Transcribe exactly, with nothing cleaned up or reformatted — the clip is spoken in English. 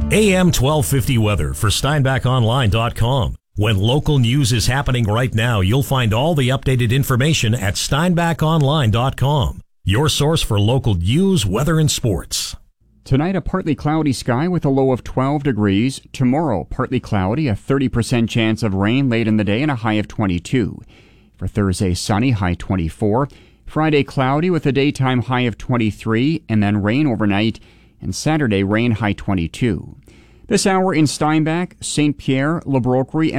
A M twelve fifty weather for Steinbach Online dot com. When local news is happening right now, you'll find all the updated information at Steinbach Online dot com. Your source for local news, weather, and sports. Tonight, a partly cloudy sky with a low of twelve degrees. Tomorrow, partly cloudy, a thirty percent chance of rain late in the day and a high of twenty-two. For Thursday, sunny, high twenty-four. Friday, cloudy with a daytime high of twenty-three and then rain overnight. And Saturday, rain, high twenty-two. This hour in Steinbach, Saint Pierre, Le Brocquerie, and